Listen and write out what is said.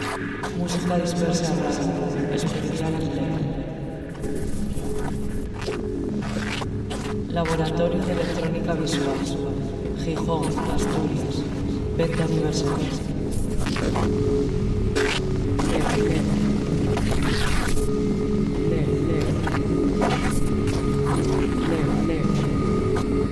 Música dispersa rara, especial empleo. Laboratorio de Electrónica Visual, Gijón, Asturias. Venta universal.